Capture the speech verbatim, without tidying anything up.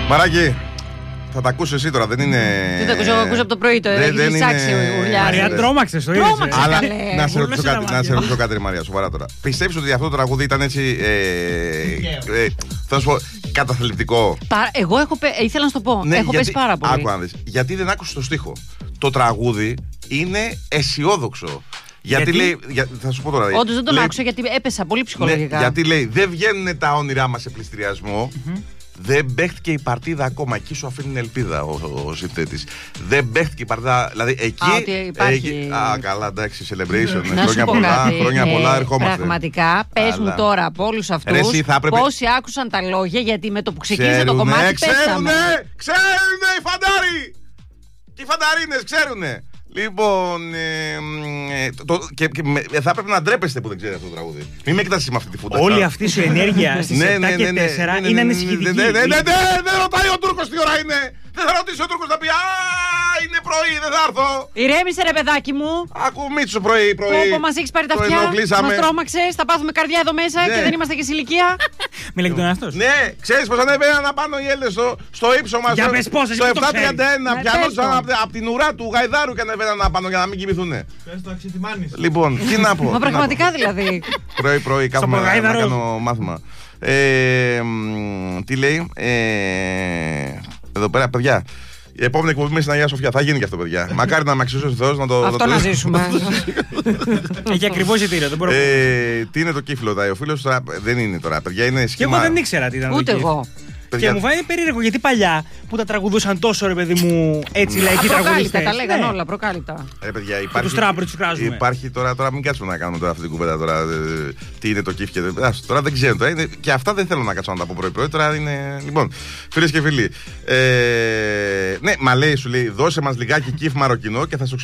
Μαράκι, θα τα ακούσει εσύ τώρα, δεν είναι. Δεν τα ακούσα, εγώ ακούσα από το πρωί το. Δεν, δεν είναι. Μαρία, τρόμαξε το ίδιο. Αλλά να σε ρωτήσω κάτι, να σε ρωτήσω κάτι, Μαρία, σοβαρά τώρα. Πιστεύεις ότι αυτό το τραγούδι ήταν έτσι. Ε, ε, θα σου πω, καταθλιπτικό. Εγώ έχω, ήθελα να σου το πω. Ναι, έχω γιατί, πέσει πάρα πολύ. Άκου να δεις. Γιατί δεν άκουσες το στίχο. Το τραγούδι είναι αισιόδοξο. Γιατί, γιατί λέει. Για, θα σου πω τώρα. Όντως δεν τον λέει, άκουσα γιατί έπεσα πολύ ψυχολογικά. Ναι, γιατί λέει δεν βγαίνουν τα όνειρά μας σε πληστηριασμό. Mm-hmm. Δεν παίχτηκε η παρτίδα ακόμα. Εκεί σου αφήνει ελπίδα ο, ο, ο συνθέτης. Δεν παίχτηκε η παρτίδα. Δηλαδή εκεί. Α, ότι υπάρχει... εκεί α, καλά, εντάξει, celebration. Να χρόνια πολλά, κάτι, χρόνια ε, πολλά ερχόμαστε. Πραγματικά, πες μου τώρα από όλους αυτούς έπρεπε... πόσοι άκουσαν τα λόγια, γιατί με το που ξεκίνησε το κομμάτι ξέρουνε, πέσαμε. Ξέρουνε οι φαντάροι! Και οι φανταρίνες ξέρουνε. Λοιπόν, ε, ε, το, και, και με, θα πρέπει να ντρέπεστε που δεν ξέρετε αυτό το τραγούδι. Μην με κοιτάσεις με αυτή τη φούντα. Όλη αυτή σου ενέργεια στις επτά και τέσσερα είναι ανησυχητική. Ναι, ναι, ναι, δεν ρωτάει ο Τούρκος τι ώρα είναι. Δεν θα ρωτήσει ο Τούρκος να πει α, είναι πρωί, δεν θα έρθω. Ηρέμησε ρε παιδάκι μου. Άκου Μίτσο πρωί, πρωί. Όπω μας έχεις πάρει τα αυτιά, μας τρόμαξες, θα πάθουμε καρδιά εδώ μέσα και δεν είμαστε και σε ηλικία. Μιλάει και τον εαυτό σου. Ναι, ξέρεις πως ανέβαιναν να πάνω οι Έλληνες στο ύψο μας. Για πες πόσες, στο επτακόσια τριάντα ένα πιανόντουσαν από την ουρά του Γαϊδάρου και ανέβαιναν να πάνω για να μην κοιμηθούν. Λοιπόν, τι να πω. Μα πραγματικά δηλαδή. Πρωί-πρωί κάθομαι να κάνω μάθημα. Τι λέει. Εδώ πέρα, παιδιά. Η επόμενη εκπομπή με στην Αγία Σοφιά θα γίνει και αυτό, παιδιά. Μακάρι να με αξιώσει ο Θεός να το. Αυτό να ζήσουμε. Έχει ακριβώς εισιτήριο, δεν μπορώ να πω. Τι είναι το κύφλο, δάει ο φίλος τώρα. Δεν είναι τώρα, παιδιά, είναι σχήμα. Και εγώ δεν ήξερα τι ήταν. Ούτε εγώ. Και μου φάνηκε περίεργο γιατί παλιά που τα τραγουδούσαν τόσο ρε παιδί μου έτσι λαϊκοί τραγουδιστές. Τα λέγανε ναι. όλα, προκάλυπτα. Ε, παιδιά, υπάρχει, τους τράπερ τους κράζουμε. Υπάρχει τώρα, τώρα μην κάτσουμε να κάνουμε τώρα αυτή την κουβέντα τώρα. Ε, τι είναι το κύφ και δεν. Τώρα δεν ξέρω. Τώρα είναι, και αυτά δεν θέλω να κάτσω να τα πω πρωί-πρωί. Τώρα είναι. Λοιπόν, φίλες και φίλοι. Ε, ναι, μα λέει, σου λέει, δώσε μας λιγάκι κύφ μαροκινό και θα σου